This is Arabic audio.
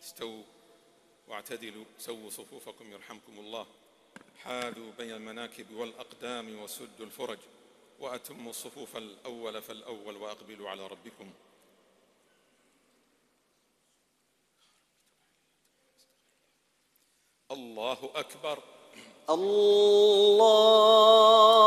استووا واعتدلوا، سووا صفوفكم يرحمكم الله، حاذوا بين المناكب والأقدام وسدوا الفرج، وأتموا الصفوف الأول فالأول وأقبلوا على ربكم. الله أكبر. الله